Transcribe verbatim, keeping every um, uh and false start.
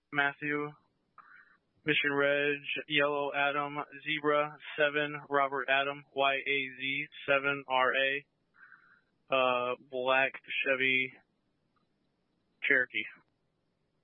Matthew. Mission Reg, Yellow Adam, Zebra, seven, Robert Adam, Y A Z, seven, R A, uh, Black Chevy, Cherokee.